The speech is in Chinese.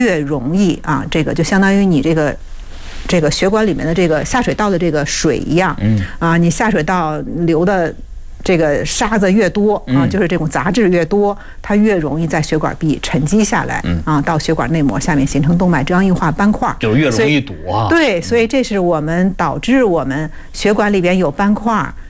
越容易啊，这个就相当于你这个血管里面的这个下水道的这个水一样，你下水道流的这个沙子越多啊，就是这种杂质越多，它越容易在血管壁沉积下来到血管内膜下面形成动脉粥样硬化斑块， 就越容易堵啊。 对，所以这是我们导致我们血管里边有斑块，